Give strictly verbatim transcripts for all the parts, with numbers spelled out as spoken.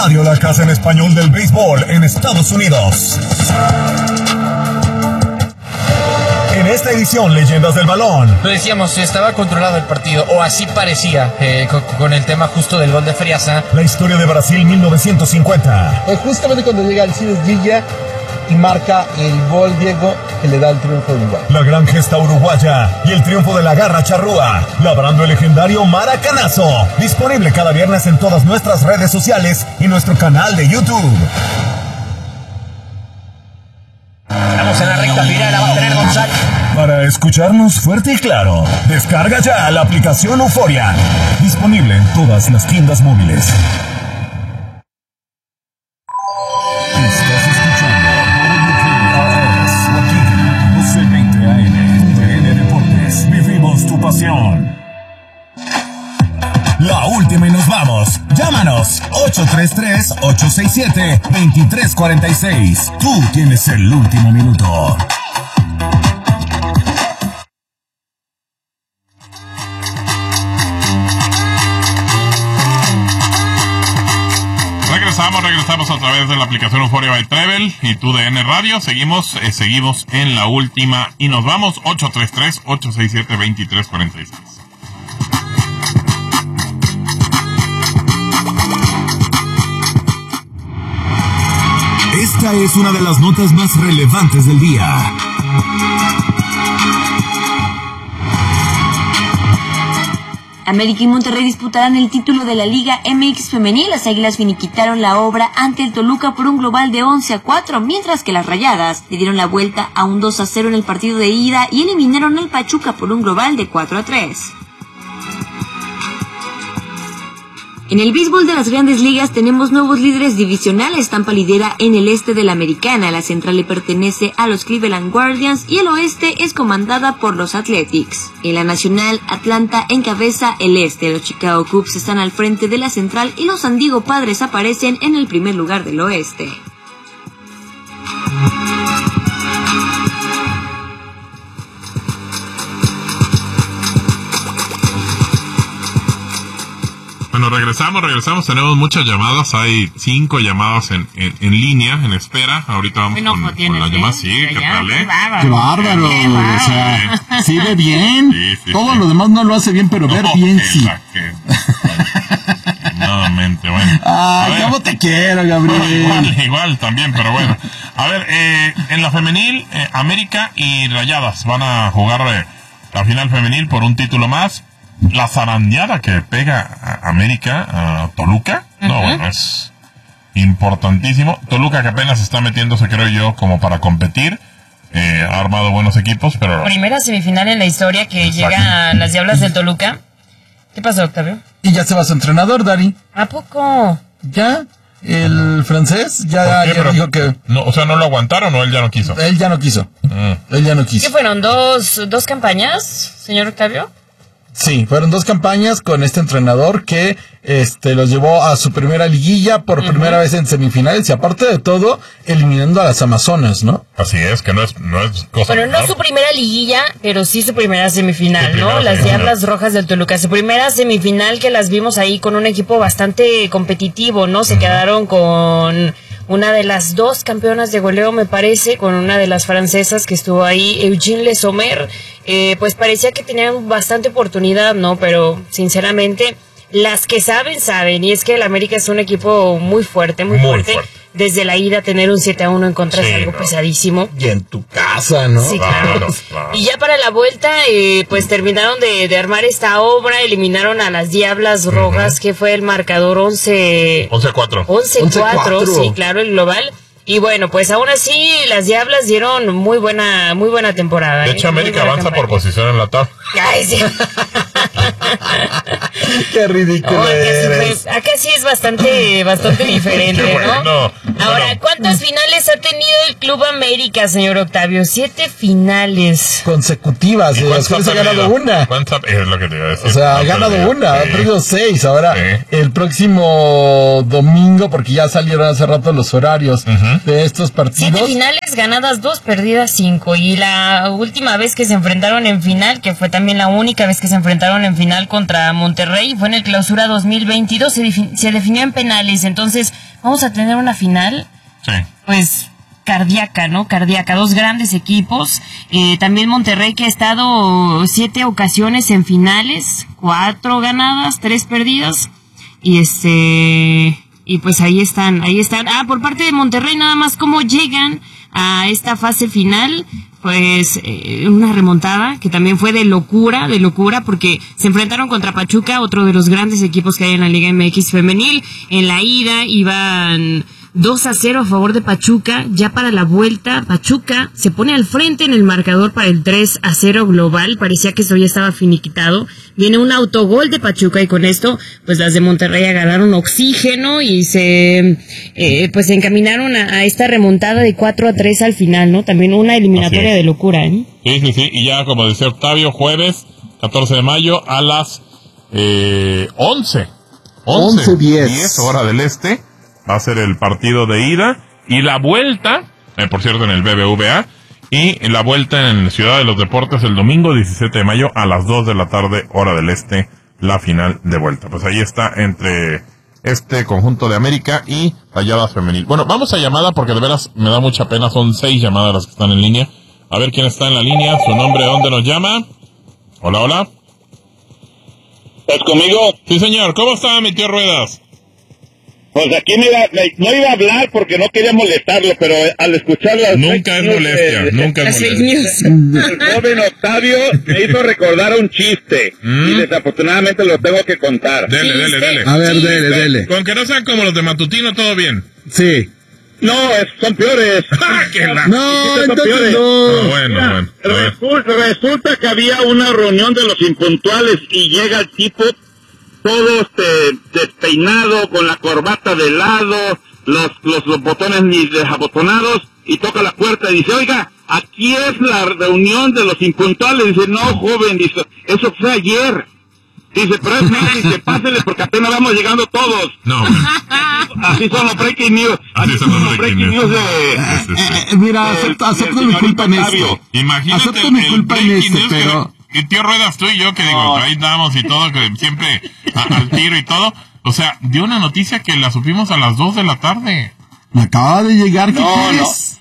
Radio La Casa en Español del Béisbol en Estados Unidos. En esta edición, Leyendas del Balón. Lo decíamos, estaba controlado el partido, o así parecía, eh, con, con el tema justo del gol de Friasa. La historia de Brasil mil novecientos cincuenta. Pues justamente cuando llega Alcides Villa y marca el gol, Diego, que le da el triunfo a Uruguay. La gran gesta uruguaya y el triunfo de la Garra Charrúa, labrando el legendario Maracanazo. Disponible cada viernes en todas nuestras redes sociales y nuestro canal de YouTube. Estamos en la recta final, la va a tener González. Para escucharnos fuerte y claro, descarga ya la aplicación Euforia. Disponible en todas las tiendas móviles. Estás escuchando doce veinte A M, T N Deportes. Vivimos tu pasión. La última y nos vamos. Llámanos ocho tres tres, ocho seis siete, dos tres cuatro seis. Tú tienes el último minuto. Regresamos, regresamos a través de la aplicación Euphoria by Travel y tu D N Radio. Seguimos, eh, seguimos en la última y nos vamos ocho tres tres, ocho seis siete, dos tres cuatro seis. Esta es una de las notas más relevantes del día. América y Monterrey disputarán el título de la Liga M X Femenil. Las Águilas finiquitaron la obra ante el Toluca por un global de once a cuatro, mientras que las Rayadas le dieron la vuelta a un dos a cero en el partido de ida y eliminaron al Pachuca por un global de cuatro a tres. En el béisbol de las Grandes Ligas tenemos nuevos líderes divisionales. Tampa lidera en el este de la Americana, la central le pertenece a los Cleveland Guardians y el oeste es comandada por los Athletics. En la Nacional, Atlanta encabeza el este, los Chicago Cubs están al frente de la central y los San Diego Padres aparecen en el primer lugar del oeste. Bueno, regresamos, regresamos, tenemos muchas llamadas, hay cinco llamadas en, en, en línea, en espera, ahorita vamos bueno, con, pues con las ¿eh? llamadas, sí, ¿qué ya, tal, eh? Qué bárbaro, qué bárbaro, qué bárbaro. O sea, sí ve bien, sí, sí, todo sí. lo demás no lo hace bien, pero No, ver bien que sí. la que- bueno, nuevamente, bueno. A Ay, ver. cómo te quiero, Bueno, Gabriel. igual, igual también, pero bueno. A ver, eh, en la femenil, eh, América y Rayadas van a jugar eh, la final femenil por un título más. La zarandeada que pega a América, a Toluca, no, Ujú. bueno, es importantísimo. Toluca que apenas está metiéndose, creo yo, como para competir. Eh, ha armado buenos equipos, pero... Primera semifinal en la historia que Exacto. llega a las Diablas del Toluca. ¿Qué pasó, Octavio? Y ya se va su entrenador, Dari. ¿A poco? Ya, el francés ya, ¿Por qué? ya Pero- dijo que No, o sea, ¿no lo aguantaron o él ya no quiso? él ya no quiso. Mm. Él ya no ¿Qué quiso. fueron? ¿Dos, dos campañas, señor Octavio? Sí, fueron dos campañas con este entrenador que este los llevó a su primera liguilla por Ujú. primera vez en semifinales y aparte de todo, eliminando a las Amazonas, ¿no? Así es, que no es, no es cosa Bueno, no menor. su primera liguilla, pero sí su primera semifinal, Su primera ¿no? Las semifinal. Diablas Rojas del Toluca. Su primera semifinal que las vimos ahí con un equipo bastante competitivo, ¿no? Se quedaron con una de las dos campeonas de goleo, me parece, con una de las francesas que estuvo ahí, Eugene Le Sommer. Eh, pues parecía que tenían bastante oportunidad, ¿no? Pero, sinceramente, las que saben, saben. Y es que el América es un equipo muy fuerte, muy, Muy fuerte. fuerte. Desde la ida, tener un siete a uno en contra Sí, es algo no. pesadísimo. Y en tu casa, ¿no? Sí, claro. Claro, claro. Y ya para la vuelta, eh, pues terminaron de, de armar esta obra, eliminaron a las Diablas Rojas, que fue el marcador once once a cuatro. once cuatro, once cuatro. sí, claro, el global. Y bueno, pues aún así las Diablas dieron muy buena muy buena temporada. De ¿eh? hecho, Muy América buena avanza por campaña. posición en la tabla. Ay, sí. Qué ridículo Oh, acá, sí, eres. pues, acá sí es bastante, bastante diferente, Qué ¿no? bueno. Ahora, Bueno. ¿cuántas finales ha tenido el Club América, señor Octavio? Siete finales. Consecutivas, ¿Y de las cuántas cuales ha ganado perdido? una. ¿Cuántas? Es lo que te iba a decir. O sea, ha ¿Cuántas ganado perdido? una, ha Sí. perdido seis. Ahora, Sí. el próximo domingo, porque ya salieron hace rato los horarios Ujú. de estos partidos. Siete finales, ganadas dos, perdidas cinco. Y la última vez que se enfrentaron en final, que fue también la única vez que se enfrentaron en final contra Monterrey Monterrey, fue en el Clausura dos mil veintidós, se, defin- se definió en penales, entonces vamos a tener una final, Sí. pues cardíaca, ¿no? Cardíaca, dos grandes equipos, eh, también Monterrey que ha estado siete ocasiones en finales, cuatro ganadas, tres perdidas, y este... Y pues ahí están, ahí están. Ah, por parte de Monterrey, nada más cómo llegan a esta fase final, pues eh, una remontada que también fue de locura, de locura, porque se enfrentaron contra Pachuca, otro de los grandes equipos que hay en la Liga M X femenil. En la ida iban dos a cero a favor de Pachuca. Ya para la vuelta, Pachuca se pone al frente en el marcador para el tres a cero global. Parecía que esto ya estaba finiquitado. Viene un autogol de Pachuca y con esto, pues las de Monterrey agarraron oxígeno y se, eh, pues se encaminaron a, a esta remontada de cuatro a tres al final, ¿no? También una eliminatoria de locura, ¿eh? Sí, sí, sí. Y ya, como decía Octavio, jueves catorce de mayo a las eh, once. once diez. diez hora del este. Va a ser el partido de ida. Y la vuelta, eh, por cierto, en el B B V A. Y la vuelta en Ciudad de los Deportes el domingo diecisiete de mayo a las dos de la tarde, hora del este, la final de vuelta. Pues ahí está entre este conjunto de América y Rayadas Femenil. Bueno, vamos a llamada porque de veras me da mucha pena. Son seis llamadas las que están en línea. A ver quién está en la línea, su nombre, dónde nos llama. Hola, hola. ¿Estás conmigo? Sí, señor. ¿Cómo está mi tío Ruedas? Pues aquí me iba, me, no iba a hablar porque no quería molestarlo, pero al escuchar las Nunca es molestia, de, nunca es Fake molestia. news. el joven Octavio me hizo recordar un chiste ¿Mm? y desafortunadamente lo tengo que contar. Dele, dele, dele. A ver, dele, dele. Con que no sean como los de Matutino, todo bien. Sí. No, es, son peores. Que la- No, son entonces peores. Ah, no. bueno, Mira, bueno. A ver. resulta, resulta que había una reunión de los impuntuales y llega el tipo todo este, despeinado, con la corbata de lado, los, los, los botones ni desabotonados, y toca la puerta y dice, oiga, aquí es la reunión de los impuntuales. Dice, no, joven, dice, eso fue ayer. Dice, pero es más, dice, pásele porque apenas vamos llegando todos. No, bueno. Así son los breaking news. Así son los breaking news. de... Sí, sí, sí. Eh, mira, El- acepto, el acepto mi señorito culpa en Octavio. esto. Imagínate Acepto mi el culpa en breaking esto, news que pero... no- y tío Ruedas, tú y yo, que digo, No. ahí damos y todo, que siempre a- al tiro y todo. O sea, dio una noticia que la supimos a las dos de la tarde. Me acaba de llegar, ¿qué No, quieres?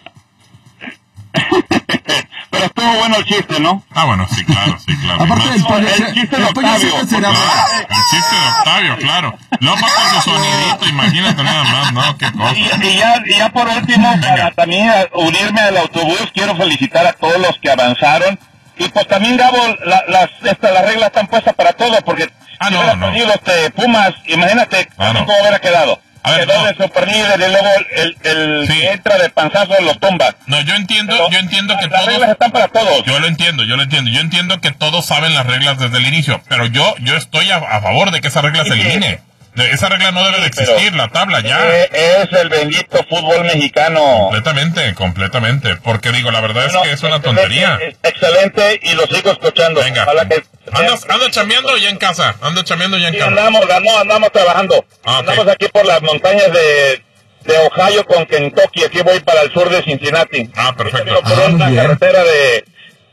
Pero estuvo bueno el chiste, ¿no? Ah, bueno, sí, claro, sí, claro. Aparte No, del pollo, el chiste de el pollo Octavio, siempre será... claro, el chiste de Octavio, claro. No pasa su sonidito, imagínate nada más, ¿no? Qué Y, cosa. y ya, y ya por último, para también a- unirme al autobús, quiero felicitar a todos los que avanzaron. Y pues también, Gabo, la, las, esta, las reglas están puestas para todos, porque Ah, si no, hubieran no. perdido los este, Pumas, imagínate Ah, no. cómo hubiera quedado. A ver, Quedó no. de super líder y luego el, el Sí. que entra de panzazo los tumba. No, yo entiendo, Pero yo entiendo que las reglas todos... están para todos. Yo lo entiendo, yo lo entiendo. Yo entiendo que todos saben las reglas desde el inicio, pero yo yo estoy a, a favor de que esa regla se Sí, sí. elimine. De- Esa regla no debe de pero- existir, la tabla ya. Eh, es el bendito fútbol mexicano. Completamente, completamente. Porque digo, la verdad Bueno, es que es una excelente, tontería. eh, Excelente, y lo sigo escuchando. Venga. Ojalá que- ¿Andas, andas chambeando ya en casa? ¿Andas chambeando ya en Sí, casa? andamos, no, andamos trabajando. Ah, ok. Andamos aquí por las montañas de, de Ohio con Kentucky. Aquí voy para el sur de Cincinnati. Ah, perfecto. Camino por Ah, una muy bien. carretera de,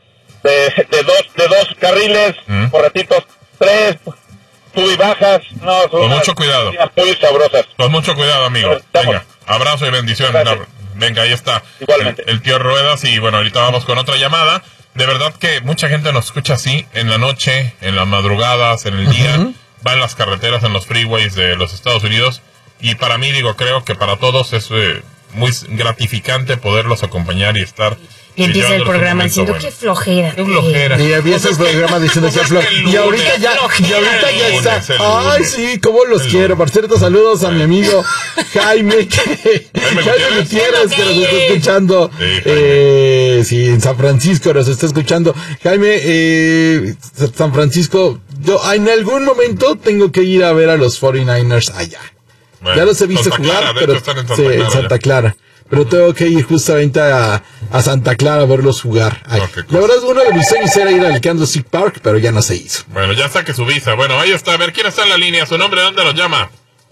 de, de dos de dos carriles, Mm. por ratitos tres, sub y bajas. No, son Con unas mucho cuidado. días muy sabrosas. Con mucho cuidado, amigo. Estamos. Venga, abrazo y bendición. Gracias. Venga, ahí está. Igualmente. El, el tío Ruedas y bueno, ahorita vamos con otra llamada. De verdad que mucha gente nos escucha así, en la noche, en las madrugadas, en el día. Va en las carreteras, en los freeways de los Estados Unidos. Y para mí, digo, creo que para todos es eh, muy gratificante poderlos acompañar y estar... Y eh, empieza el llevándoles un programa momento diciendo, bueno. qué flojera. Qué flojera. Y empieza el Pues es que- programa diciendo que pues flor. es que el Y ahorita lunes, ya, y ahorita el ya lunes, está. el Ay, lunes. sí, cómo los El quiero. lunes. Por cierto, saludos a mi amigo Jaime, que, Jaime Jaime Gutiérrez. Gutiérrez, que nos está escuchando. Sí, Jaime. Eh, sí, en San Francisco nos está escuchando. Jaime, eh, San Francisco, yo en algún momento tengo que ir a ver a los cuarenta y nueve ers allá. Bueno, Ya los he visto Santa jugar, Clara, de pero hecho están en Santa sí, en Clara Santa ya. Clara. Pero tengo que ir justamente a, a Santa Clara a verlos jugar. Ay, Oh, qué cosa. la verdad, uno de mis sueños era ir al Candlestick Park, pero ya no se hizo. Bueno, ya saque su visa. Bueno, ahí está. A ver, ¿quién está en la línea? ¿Su nombre? ¿Dónde nos llama?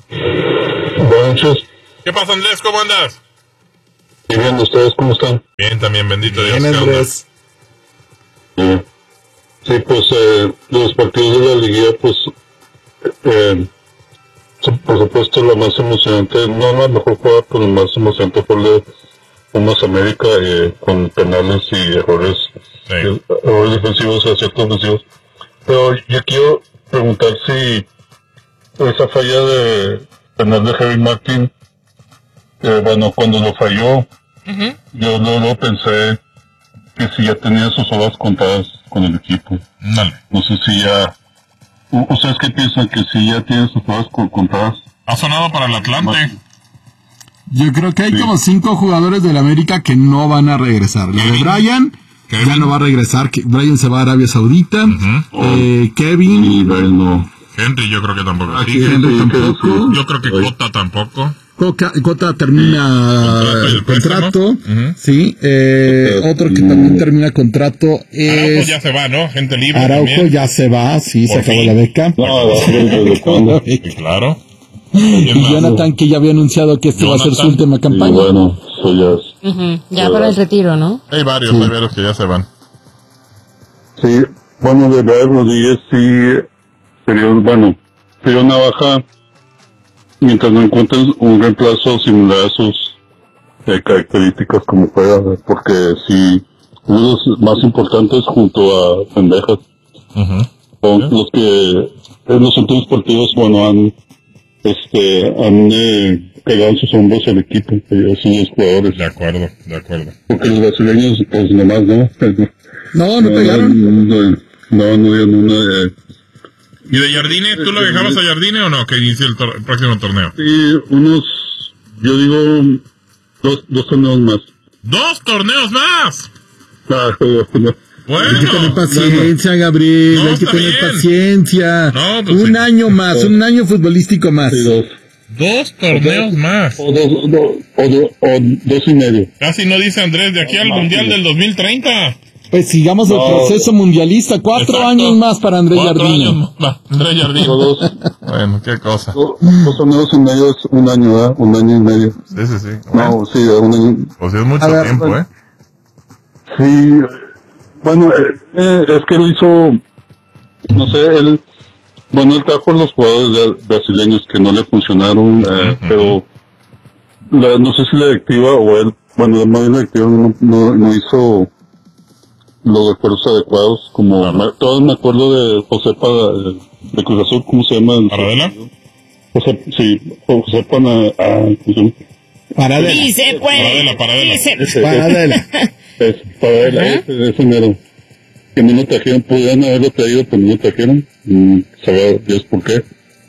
Buenas noches. ¿Qué pasa, Andrés? ¿Cómo andas? Y bien, ¿ustedes cómo están? Bien, también, bendito Dios. Bien, ¿Qué onda? Andrés. Bien. Sí, pues eh, los partidos de la liguilla, pues eh, por supuesto, lo más emocionante, no la mejor jugada, pero lo más emocionante fue el de Pumas América, eh, con penales y errores, Sí. eh, errores defensivos y aciertos ofensivos. Pero yo quiero preguntar si esa falla de penal de Harry Martin, eh, bueno, cuando lo falló, Ujú. yo luego pensé que si ya tenía sus horas contadas con el equipo. Dale. No sé si ya... u- ¿Ustedes qué piensan? ¿Que si ya tiene sus horas co- contadas? Ha sonado para el Atlante. Yo creo que hay Sí. como cinco jugadores del América que no van a regresar. Lo de Kevin. Brian, Kevin. ya no va a regresar. que Brian se va a Arabia Saudita. Ujú. eh, Kevin, Y Brian no. Henry yo creo que tampoco. Aquí Sí, Henry sí, tampoco. sí. yo creo que Oye. Cota tampoco. Coca- Cota termina Contrato y el contrato. préstamo. Ujú. Sí. eh, Cota, otro que sí. también termina contrato Araujo es ya se va, ¿no? Gente libre Araujo. también. Ya se va. Sí, se Por acabó fin. la beca. No, ¿desde cuándo? Sí, claro. Y Jonathan, que ya había anunciado que este va a ser su Jonathan. última Y campaña. bueno, eso ya es... Ujú. Ya para el retiro, ¿no? Hay varios, hay varios que ya se van. Sí, bueno, de Gael Rodríguez sí sería, bueno, sería una baja mientras no encuentren un reemplazo similar a sus eh, características como juega, porque sí, uno de los más importantes junto a Pendejas, Ujú. son los que en los últimos partidos, bueno, han este han eh, pegado en sus hombros al equipo, eh, a sus jugadores, De acuerdo, de acuerdo. porque los brasileños, pues nomás, ¿no? No, no pegaron. No, no, no, no dieron una... Eh, ¿Y de Jardine? ¿Tú lo dejabas a Jardine o no? Que inicie el, tor- el próximo torneo. sí, unos, yo digo, dos, dos torneos más. ¡Dos torneos más! Ah, no, no. Hay que tener Bueno, paciencia, Gabriel. No, hay que está tener bien. paciencia. No, pues un sí. año más, un año futbolístico más. Sí, dos. dos torneos más. O dos, do- o, do- o dos y medio. Casi no dice Andrés, de aquí al Mundial del dos mil treinta. Pues sigamos el No. proceso mundialista. Cuatro Exacto. años más para Andrés Cuatro Jardine. años más. Andrés Jardine. O dos, Bueno, qué cosa. do- dos torneos y medio es un año, ¿verdad? Un año y medio. Sí, sí, sí. Bueno, No, sí, un año. pues es mucho A ver, tiempo, bueno. ¿eh? Sí, bueno, eh, eh, es que él hizo, no sé, él, bueno, él trajo a los jugadores de- brasileños que no le funcionaron, eh, Ujú. pero la, no sé si la directiva o él, bueno, más bien la directiva no, no, no hizo los refuerzos adecuados, como, Claro. me, todos me acuerdo de José Para, de Cruz Azul, ¿cómo se llama? El- ¿Paradela? José, sí, José Pana, ah, ¿cómo se llama? Paradela. Sí se puede. Paradela, Paradela. Sí se- Ese, Paradela. Es, para él, ese, ese mero. Que no lo trajeron, podrían haberlo traído, pero no lo trajeron. Mm, sabrá Dios por qué.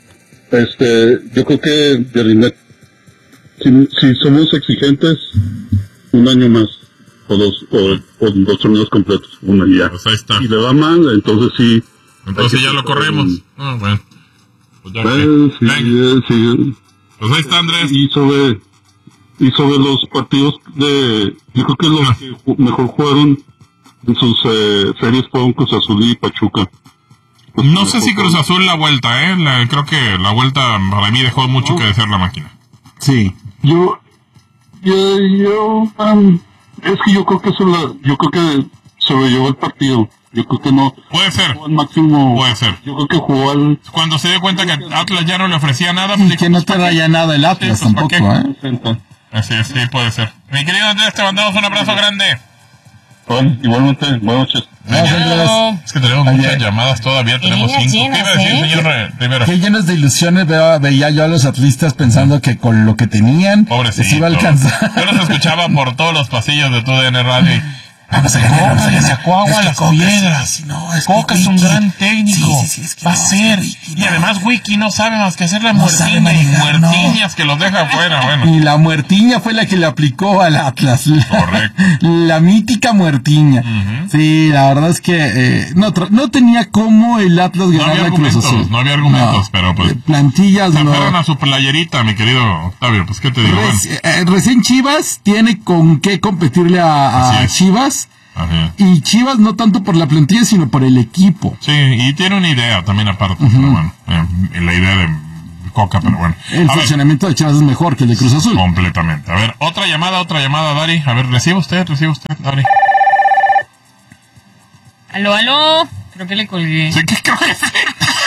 Este, yo creo que Jardine, si, si somos exigentes, un año más, o dos, o, o dos torneos completos, una y ya. Pues ahí está. Si le va mal, entonces sí. Entonces hay que ya lo sacar corremos. un- Ah, bueno. Pues ya Bueno, que- sí, Ven. eh, sí. Pues ahí está Andrés. Y sobre, y sobre los partidos de, yo creo que los que ju- mejor jugaron en sus eh, series fueron Cruz Azul y Pachuca. Pues No sé mejor si Cruz jugaron. Azul la vuelta, ¿eh? La- creo que la vuelta para mí dejó mucho que desear la máquina. Sí. Yo, yo, yo, um, es que yo creo que eso la, yo creo que sobrellevó el partido. Yo creo que no Puede ser, jugó al máximo. puede ser. Yo creo que jugó al Cuando se dio cuenta que Atlas ya no le ofrecía nada, pues Y dijo, que no pues, te ¿para qué? raya nada el Atlas Sí, pues, ¿para tampoco, qué? ¿eh? sesenta. Así es, sí, puede ser. Mi querido Andrés, te mandamos un abrazo grande. Bueno, igualmente, buenas noches. Señor, es que tenemos Oye. muchas llamadas todavía, tenemos Líneas cinco. ¿Qué llenas, iba a decir, ¿eh? señor eh, Rivera? Qué llenos de ilusiones veo- veía yo a los atlistas pensando que con lo que tenían Pobrecito. les iba a alcanzar. Yo los escuchaba por todos los pasillos de tu D N Radio. y, Vamos a ganar, vamos a Coca le ganar. sacó agua Es a que las Coca, piedras. sí, sí, no, es que Coca es un Wiki- gran técnico. Sí, sí, sí, es que Va a no, ser. es que Wiki Y no. además Wiki no sabe más que hacer la No sabe muertiña y manejar, no. muertiñas que los deja afuera. Bueno, Y la muertiña fue la que le aplicó al Atlas. La, Correcto. la mítica muertiña. Ujú. Sí, la verdad es que eh, no, tra- no tenía cómo el Atlas no ganar había la Cruz argumentos, Azul. no había argumentos, pero pues eh, Plantillas se no. aferran a su playerita, mi querido Octavio. Pues, ¿qué te digo? Reci- Bueno, eh, recién Chivas tiene con qué competirle a, a Así es. Chivas. así es. Y Chivas no tanto por la plantilla, sino por el equipo. Sí, y tiene una idea también aparte, pero bueno, eh, la idea de Coca, pero bueno. El A ver, funcionamiento de Chivas es mejor que el de Cruz Azul. completamente. A ver, otra llamada, otra llamada, Dari. A ver, recibe usted, recibe usted, Dari. Aló, aló. Creo que le colgué. Sí, ¿qué creo que sí?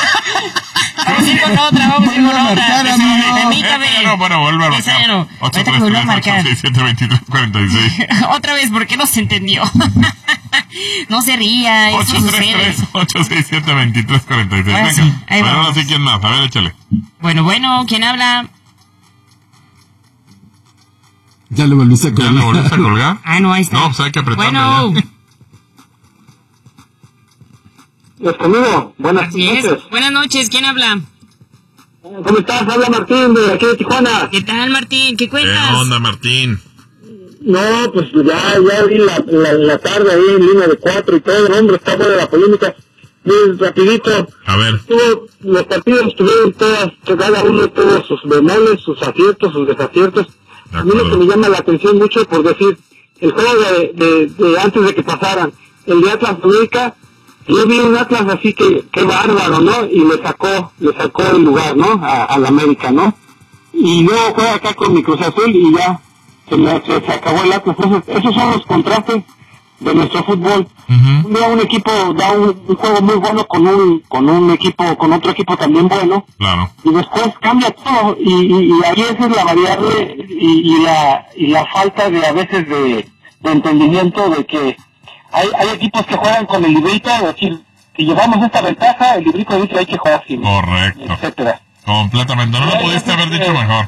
Vamos a ir con otra, vamos a ir con otra. Permítame. No, bueno, vuelve a marcar. ocho tres tres ocho seis siete veintitrés cuarenta y seis. Otra vez, porque no se entendió. No se ría, eso ocho tres tres ocho seis siete veintitrés cuarenta y seis. Ahora Venga, sí, ahí bueno, vamos. ahora sí, ¿quién más? A ver, échale. Bueno, bueno, ¿quién habla? Ya lo volviste a ¿Ya colgar. lo volviste a colgar? Ah, no, ahí está. No, pues hay que apretarle Bueno. ya. ¿Es conmigo? Buenas Así es. noches. Buenas noches, ¿quién habla? ¿Cómo estás? Habla Martín de aquí de Tijuana. ¿Qué tal, Martín? ¿Qué ¿Qué cuentas? onda, Martín? No, pues ya, ya vi la, la, la tarde ahí en línea de cuatro y todo, hombre, está buena la polémica. Muy rapidito. A ver. Tuvo, los partidos tuvieron todas, cada uno tuvo sus bemoles, sus aciertos, sus desaciertos. De A mí lo que me llama la atención mucho, por decir, el juego de, de, de antes de que pasaran, el de Atlas América, yo vi un Atlas así que, qué bárbaro, ¿no? Y le sacó, le sacó el lugar, ¿no? A, a la América, ¿no? Y luego juega acá con mi Cruz Azul y ya se, me, se, se acabó el Atlas. Esos, esos son los contrastes de nuestro fútbol. Uh-huh. Un día un equipo da un, un juego muy bueno con un, con un equipo, con otro equipo también bueno. Claro. Y después cambia todo, y, y, y ahí esa es la variable y, y la y la falta de a veces de, de entendimiento de que hay, hay equipos que juegan con el librito, es decir, si llevamos esta ventaja, el librito dice hay que jugar así, Correcto. etcétera. Completamente. No lo pudiste haber dicho mejor.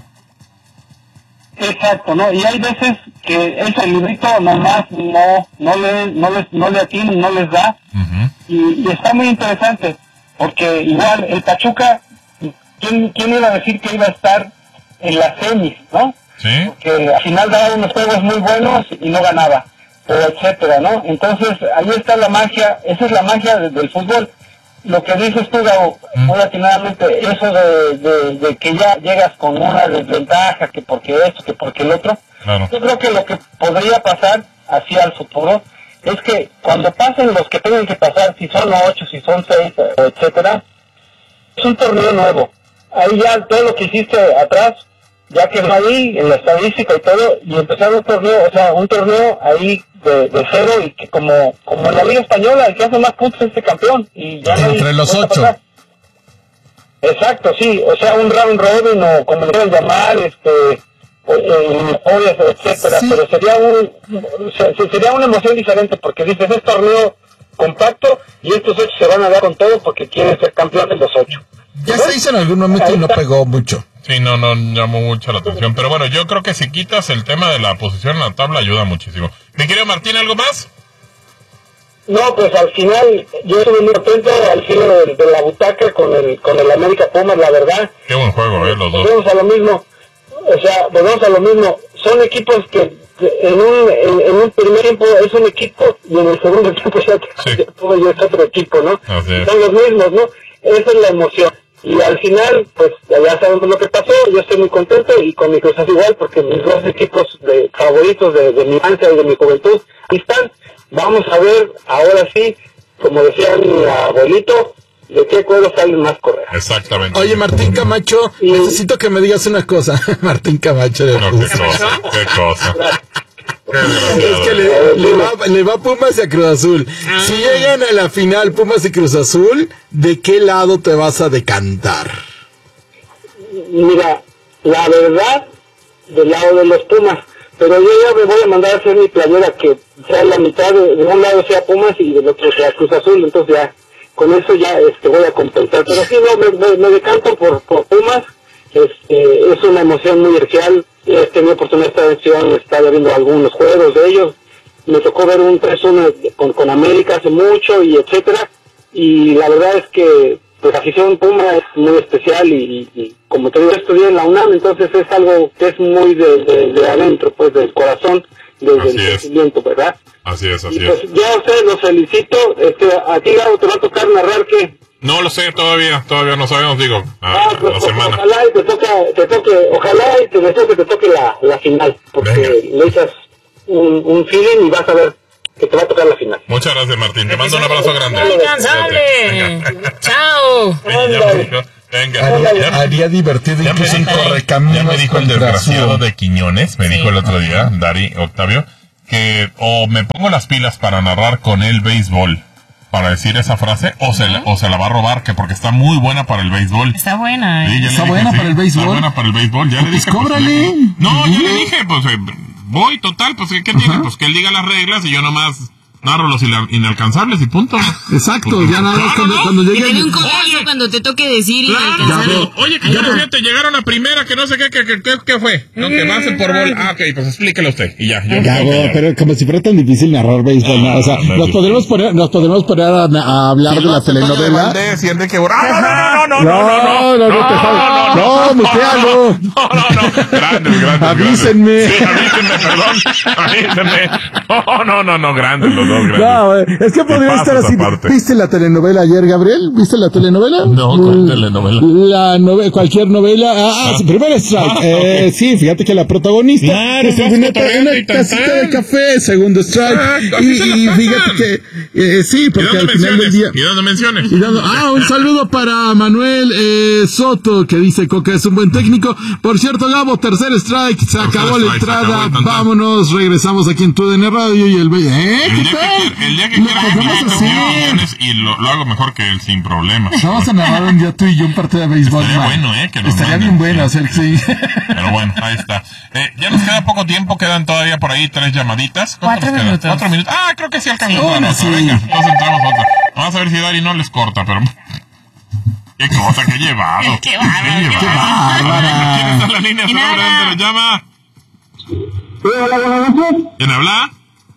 Exacto, ¿no? Y hay veces que ese librito nomás no, no le, no les, no le atienden, no les da, Uh-huh. y, y está muy interesante, porque igual el Pachuca, ¿quién, quién iba a decir que iba a estar en las semis, ¿no? Sí. Que al final daba unos juegos muy buenos y no ganaba, pero etcétera, ¿no? Entonces, ahí está la magia, esa es la magia de, del fútbol. Lo que dices tú, Gabo, Mm. muy atinadamente, eso de, de, de que ya llegas con una desventaja, que porque esto, que porque el otro, Claro. yo creo que lo que podría pasar hacia el futuro es que cuando pasen los que tengan que pasar, si son ocho, si son seis, etcétera, es un torneo nuevo. Ahí ya todo lo que hiciste atrás ya quedó ahí en la estadística y todo, y empezar un torneo, o sea, un torneo ahí de, de cero, y que como como en la Liga Española, el que hace más puntos es este campeón, y ya no hay Entre los vuelta ocho. para atrás. Exacto, sí, o sea, un round robin o como le quieran llamar, este, eliminatorias, etcétera, Sí. pero sería un se- sería una emoción diferente, porque dices, es torneo compacto y estos ocho se van a dar con todo porque quieren ser campeones los ocho. Ya se hizo en algún momento y no pegó mucho. Sí, no, no llamó mucho la atención. Pero bueno, yo creo que si quitas el tema de la posición en la tabla ayuda muchísimo. Mi querido Martín, ¿algo más? No, pues al final yo estuve muy contento al final de, de la butaca con el con el América Pumas, la verdad. Qué buen juego, eh, los dos. Volvemos a lo mismo, o sea, volvemos a lo mismo. Son equipos que que en un en, en un primer tiempo es un equipo y en el segundo tiempo ya Sí. todo ya es otro equipo, ¿no? Así es. Son los mismos, ¿no? Esa es la emoción. Y al final, pues ya sabemos lo que pasó, yo estoy muy contento y con mi Cruz Azul igual, porque mis dos equipos de favoritos de, de mi infancia y de mi juventud ahí están. Vamos a ver, ahora sí, como decía mi abuelito, de qué cuero salen más correas. Exactamente. Oye, Martín Camacho, Y- necesito que me digas una cosa. Martín Camacho de No, qué Pumas. cosa, qué cosa. Qué Es que desgraciado. le, le va, le va Pumas y a Cruz Azul. Si llegan a la final Pumas y Cruz Azul, ¿de qué lado te vas a decantar? Mira, la verdad, del lado de los Pumas, pero yo ya me voy a mandar a hacer mi playera que sea la mitad, de, de un lado sea Pumas y del otro sea Cruz Azul, entonces ya, con eso ya este, voy a compensar. Pero sí, no, me, me, me decanto por, por Pumas, este, es una emoción muy especial. He tenido oportunidad de estar en estar viendo algunos juegos de ellos, me tocó ver un tres uno con, con América hace mucho y etcétera, y la verdad es que pues la afición Puma es muy especial y, y, y como te digo, estudié en la UNAM, entonces es algo que es muy de, de, de adentro, pues del corazón, desde Así el es. sentimiento, ¿verdad? Así es, así Y pues es. ya a ustedes los felicito, este, a ti Gabo, te va a tocar narrar que No lo sé todavía, todavía no sabemos, digo, ah, a pues, la semana. ojalá y te toque, te toque, ojalá y te deseo que te toque la, la final, porque Venga. le echas un, un feeling y vas a ver que te va a tocar la final. Muchas gracias, Martín. Te mando un abrazo grande. ¡Incansable! Venga. ¡Chao! Oye, ya me dijo, venga, Haría, ya, haría divertido ya me incluso un dijo, correcaminos ya me dijo el contra desgraciado Azul. de Quiñones, me dijo el otro día, Dari Octavio, que o me pongo las pilas para narrar con el béisbol, para decir esa frase, o se, la, o se la va a robar, que porque está muy buena para el béisbol. Está buena, ¿eh? Sí, Está dije, buena sí, para el béisbol. Está buena para el béisbol, ya pues le dije. cóbrale. Pues, no, yo le dije, pues eh, voy, total, pues ¿qué tiene? Ajá. Pues que él diga las reglas y yo nomás narro los inalcanzables y punto. Exacto, pues, ya nada más claro, cuando, ¿no? cuando llegue. Que te dé un codazo cuando te toque decir claro, inalcanzable. Oye, que ya fíjate, llegaron a primera, que no sé qué, que, que, que, ¿qué fue? No, que va a ser por gol. Ah, ok, pues explíquelo usted. Y ya, yo Gabo, pero como si fuera tan difícil narrar béisbol, ¿no? O sea, no, no, nos no, podremos poner, nos podremos poner a, a hablar sí, de la no, telenovela. De Enrique Borja. No, no, no, no, No, no, no, no, te falta. No, mutealo. No, no, no. Grandes, grandes. Avísenme. Sí, avísenme, perdón. Avísenme. No, no, no, no, grandes los dos, grandes. No, es que podría estar así. ¿Viste la telenovela ayer, Gabriel? ¿Viste la telenovela? No, ¿cuál telenovela? La novela, cualquier novela. Ah, ah, ah. Primer strike. Ah, eh, okay. Sí, fíjate que la protagonista claro, es una, una casita de café, segundo strike. Ah, y, y fíjate que eh, sí, porque al final del día. ¿Y dónde menciones? Y dando, ah, un saludo para Manuel eh, Soto, que dice Coca es un buen técnico. Por cierto, Gabo, tercer strike, se acabó la entrada. Vámonos, regresamos aquí en tu D N Radio y el ¿eh? El día que, el día que quiera y lo, lo hago mejor que él sin problemas. Vamos a narrar un día tú y yo un partido de béisbol. Estaría man. bueno, ¿eh? Que Estaría manden, bien bueno hacer, sí. Pero bueno, ahí está. Eh, ya nos queda poco tiempo, quedan todavía por ahí tres llamaditas. Cuatro minutos. Queda? Cuatro minutos. Ah, creo que sí alcanzamos. Sí, bueno, sí. Venga, entonces entramos otra. Vamos a ver si Dari no les corta, pero... Qué cosa, qué llevado. Qué bárbaro. Qué bárbaro. ¿Quién está en la línea? ¿Se lo llama? Hola, buenas noches. ¿Quién habla?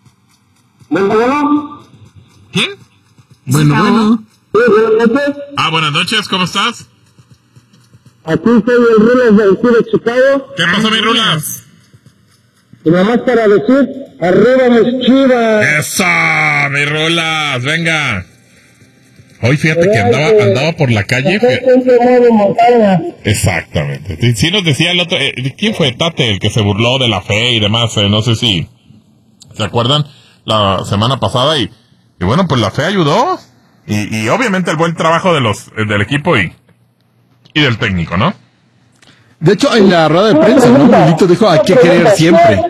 ¿Bueno? ¿Quién? Bueno, bueno. Sí, buenas noches. Ah, buenas noches, ¿cómo estás? Aquí soy el Rulas del sur de Chicago. ¿Qué pasó, mi Rulas? Y nada más para decir, arriba mis Chivas. ¡Eso, mi Rulas! Venga. Hoy fíjate que andaba, andaba por la calle. Exactamente. Sí, sí nos decía el otro, eh, ¿quién fue? Tate, el que se burló de la fe y demás, eh, no sé si se acuerdan la semana pasada y, y bueno, pues la fe ayudó y, y obviamente el buen trabajo de los eh, del equipo y, y del técnico, ¿no? De hecho, en la rueda de prensa, ¿no? Milito dijo, hay que creer siempre.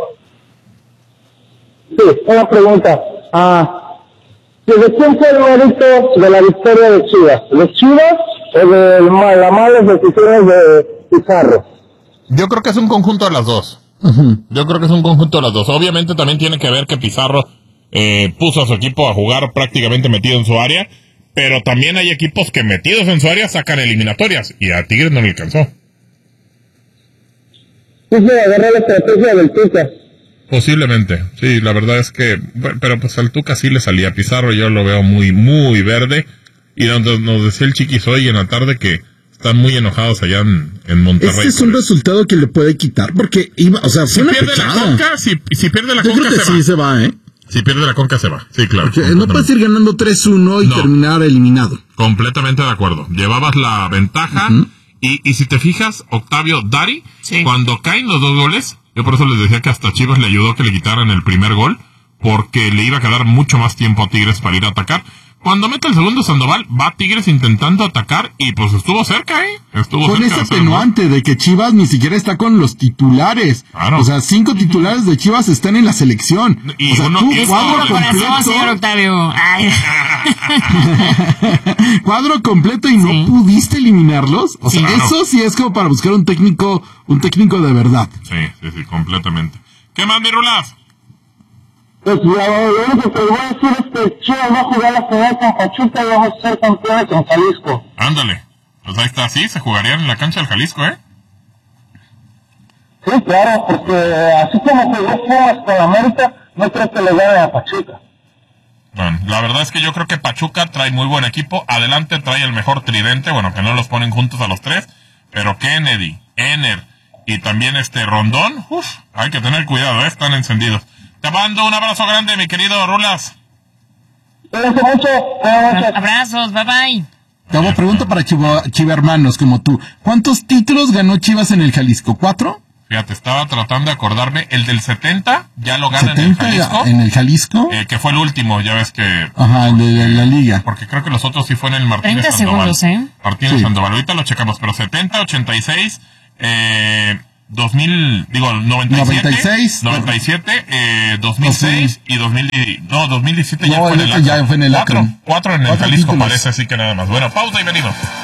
Sí, una pregunta. Ah... ¿De quién fue el mérito de la victoria de Chivas? ¿De Chivas o de las malas decisiones de Pizarro? Yo creo que es un conjunto de las dos. Uh-huh. Yo creo que es un conjunto de las dos. Obviamente también tiene que ver que Pizarro eh, puso a su equipo a jugar prácticamente metido en su área, pero también hay equipos que metidos en su área sacan eliminatorias, y a Tigres no le alcanzó. Sí, se agarró la estrategia del Tuca. Posiblemente, sí, la verdad es que, pero pues al Tuca sí le salía. Pizarro yo lo veo muy, muy verde, y nos, nos decía el Chiquis hoy en la tarde que están muy enojados allá en, en Monterrey. Este es un resultado que le puede quitar, porque iba, o sea, si fue una pierde pechada. la Conca, si, si pierde la yo Conca creo que se sí va. se va, ¿eh? Si pierde la Conca se va, sí, claro. Porque no puedes ir ganando tres uno y no. terminar eliminado. Completamente de acuerdo. Llevabas la ventaja, uh-huh. y, y si te fijas, Octavio Dari, sí. cuando caen los dos goles, yo por eso les decía que hasta Chivas le ayudó que le quitaran el primer gol, porque le iba a quedar mucho más tiempo a Tigres para ir a atacar. Cuando mete el segundo Sandoval, va Tigres intentando atacar y pues estuvo cerca, ¿eh? Estuvo con cerca ese atenuante de que Chivas ni siquiera está con los titulares. Claro. O sea, cinco titulares de Chivas están en la selección. Y o sea, uno, tú, y cuadro completo. Corazón, señor Octavio. Ay. Cuadro completo y no sí. pudiste eliminarlos. O sea, sí, claro. eso sí es como para buscar un técnico, un técnico de verdad. Sí, sí, sí, completamente. ¿Qué más, mi Rulas? Pues lo único que voy a decir es que Chivas va a jugar la final con Pachuca y vamos a ser campeones en Jalisco. Ándale, pues ahí está, sí, se jugarían en la cancha del Jalisco, ¿eh? Sí, claro, porque así como jugó Pumas con América, no creo que le gane a Pachuca. Bueno, la verdad es que yo creo que Pachuca trae muy buen equipo, adelante trae el mejor tridente, bueno, que no los ponen juntos a los tres, pero Kennedy, Ener y también este Rondón, uff, hay que tener cuidado, ¿eh? Están encendidos. Te mando un abrazo grande, mi querido Rulas. Cuídense mucho. Abrazos, bye bye. Te hago pregunta para Chiva, Chivermanos como tú. ¿Cuántos títulos ganó Chivas en el Jalisco? ¿Cuatro? Fíjate, estaba tratando de acordarme. El del setenta ya lo gana en el Jalisco. ¿En el Jalisco? Eh, que fue el último, ya ves que... Ajá, el de, de la liga. Porque creo que los otros sí fue en el Martínez treinta Sandoval. segundos, ¿eh? Martínez sí. Sandoval. Ahorita lo checamos, pero setenta, ochenta y seis... Eh... dos mil, digo, noventa y siete, noventa y seis, noventa y siete, eh, dos mil seis y dos mil, no, dos mil diecisiete ya no, fue en el ya fue en el Cuatro, Akron. cuatro en el Cuatro Jalisco títulos. parece, así que nada más. Bueno, pausa y venimos.